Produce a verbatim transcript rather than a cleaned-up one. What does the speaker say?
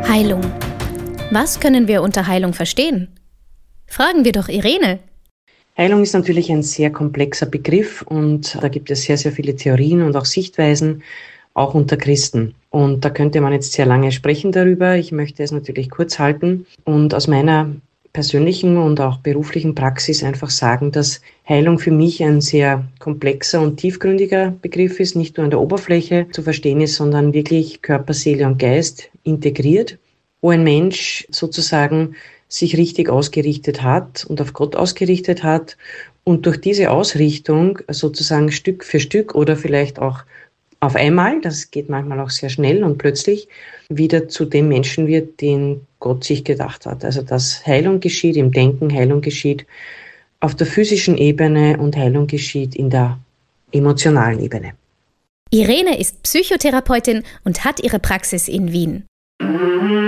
Heilung. Was können wir unter Heilung verstehen? Fragen wir doch Irene. Heilung ist natürlich ein sehr komplexer Begriff und da gibt es sehr, sehr viele Theorien und auch Sichtweisen, auch unter Christen. Und da könnte man jetzt sehr lange sprechen darüber. Ich möchte es natürlich kurz halten und aus meiner persönlichen und auch beruflichen Praxis einfach sagen, dass Heilung für mich ein sehr komplexer und tiefgründiger Begriff ist, nicht nur an der Oberfläche zu verstehen ist, sondern wirklich Körper, Seele und Geist integriert, wo ein Mensch sozusagen sich richtig ausgerichtet hat und auf Gott ausgerichtet hat und durch diese Ausrichtung sozusagen Stück für Stück oder vielleicht auch auf einmal, das geht manchmal auch sehr schnell und plötzlich, wieder zu dem Menschen wird, den Gott sich gedacht hat. Also dass Heilung geschieht im Denken, Heilung geschieht auf der physischen Ebene und Heilung geschieht in der emotionalen Ebene. Irene ist Psychotherapeutin und hat ihre Praxis in Wien.